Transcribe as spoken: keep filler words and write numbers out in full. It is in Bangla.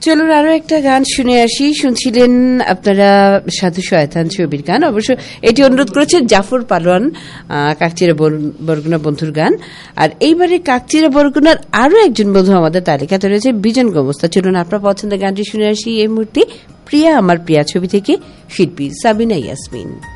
চলুন আরো একটা গান শুনে আসি। শুনছিলেন আপনারা সাধু শয়তান ছবির গান। অবশ্য এটি অনুরোধ করেছেন জাফর পালোয়ান, কাকচিরা বরগুনা বন্ধুর গান। আর এইবারে কাকচিরা বরগুনার আরো একজন বন্ধু আমাদের তালিকাতে রয়েছে, বিজন গোমস্তা। চলুন আপনার পছন্দের গানটি শুনে আসি এই মুহূর্তে। প্রিয়া আমার প্রিয়া ছবি থেকে শিল্পী সাবিনা ইয়াসমিন।